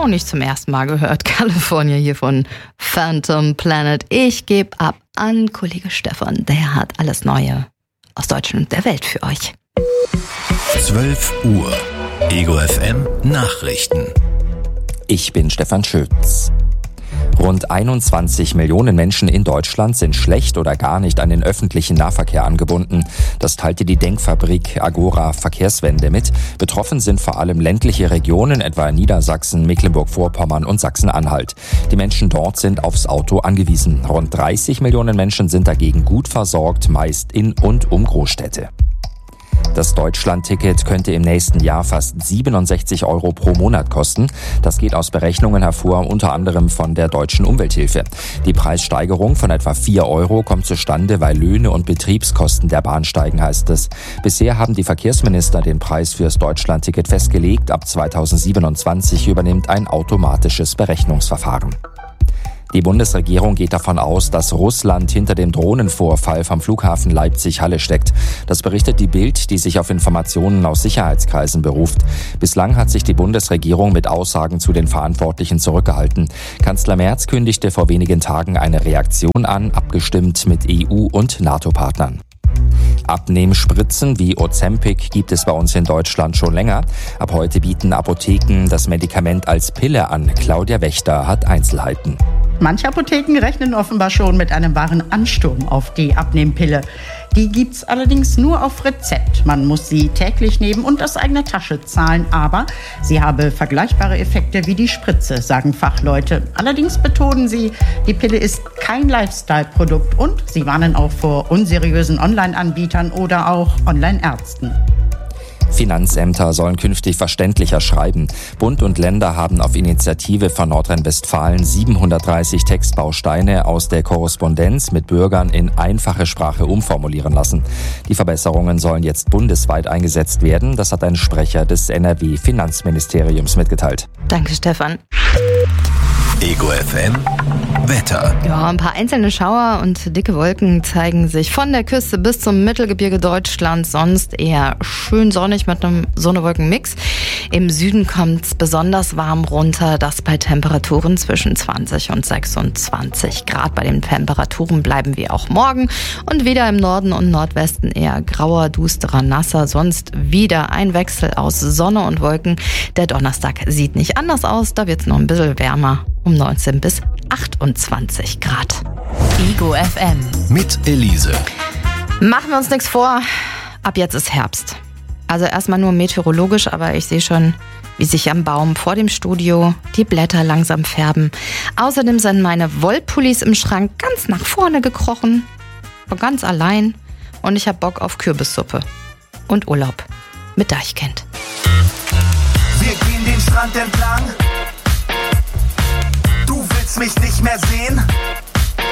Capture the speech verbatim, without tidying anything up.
nicht zum ersten Mal gehört. California hier von Phantom Planet. Ich gebe ab an Kollege Stefan. Der hat alles Neue aus Deutschland und der Welt für euch. zwölf Uhr. Ego F M Nachrichten. Ich bin Stefan Schütz. Rund einundzwanzig Millionen Menschen in Deutschland sind schlecht oder gar nicht an den öffentlichen Nahverkehr angebunden. Das teilte die Denkfabrik Agora Verkehrswende mit. Betroffen sind vor allem ländliche Regionen, etwa Niedersachsen, Mecklenburg-Vorpommern und Sachsen-Anhalt. Die Menschen dort sind aufs Auto angewiesen. Rund dreißig Millionen Menschen sind dagegen gut versorgt, meist in und um Großstädte. Das Deutschland-Ticket könnte im nächsten Jahr fast siebenundsechzig Euro pro Monat kosten. Das geht aus Berechnungen hervor, unter anderem von der Deutschen Umwelthilfe. Die Preissteigerung von etwa vier Euro kommt zustande, weil Löhne und Betriebskosten der Bahn steigen, heißt es. Bisher haben die Verkehrsminister den Preis fürs Deutschland-Ticket festgelegt. Ab zweitausendsiebenundzwanzig übernimmt ein automatisches Berechnungsverfahren. Die Bundesregierung geht davon aus, dass Russland hinter dem Drohnenvorfall vom Flughafen Leipzig-Halle steckt. Das berichtet die Bild, die sich auf Informationen aus Sicherheitskreisen beruft. Bislang hat sich die Bundesregierung mit Aussagen zu den Verantwortlichen zurückgehalten. Kanzler Merz kündigte vor wenigen Tagen eine Reaktion an, abgestimmt mit E U- und NATO-Partnern. Abnehmspritzen wie Ozempic gibt es bei uns in Deutschland schon länger. Ab heute bieten Apotheken das Medikament als Pille an. Claudia Wächter hat Einzelheiten. Manche Apotheken rechnen offenbar schon mit einem wahren Ansturm auf die Abnehmpille. Die gibt's allerdings nur auf Rezept. Man muss sie täglich nehmen und aus eigener Tasche zahlen. Aber sie habe vergleichbare Effekte wie die Spritze, sagen Fachleute. Allerdings betonen sie, die Pille ist kein Lifestyle-Produkt und sie warnen auch vor unseriösen Online-Anbietern oder auch Online-Ärzten. Finanzämter sollen künftig verständlicher schreiben. Bund und Länder haben auf Initiative von Nordrhein-Westfalen siebenhundertdreißig Textbausteine aus der Korrespondenz mit Bürgern in einfache Sprache umformulieren lassen. Die Verbesserungen sollen jetzt bundesweit eingesetzt werden. Das hat ein Sprecher des N R W-Finanzministeriums mitgeteilt. Danke, Stefan. Ego F M Wetter. Ja, ein paar einzelne Schauer und dicke Wolken zeigen sich von der Küste bis zum Mittelgebirge Deutschlands. Sonst eher schön sonnig mit einem Sonne-Wolken-Mix. Im Süden kommt es besonders warm runter, das bei Temperaturen zwischen zwanzig und sechsundzwanzig Grad. Bei den Temperaturen bleiben wir auch morgen und wieder im Norden und Nordwesten eher grauer, dusterer, nasser. Sonst wieder ein Wechsel aus Sonne und Wolken. Der Donnerstag sieht nicht anders aus, da wird es noch ein bisschen wärmer. Um neunzehn bis achtundzwanzig Grad. Ego F M. Mit Elise. Machen wir uns nichts vor. Ab jetzt ist Herbst. Also erstmal nur meteorologisch, aber ich sehe schon, wie sich am Baum vor dem Studio die Blätter langsam färben. Außerdem sind meine Wollpullis im Schrank ganz nach vorne gekrochen. Von ganz allein. Und ich habe Bock auf Kürbissuppe. Und Urlaub mit Deichkind. Wir gehen den Strand entlang.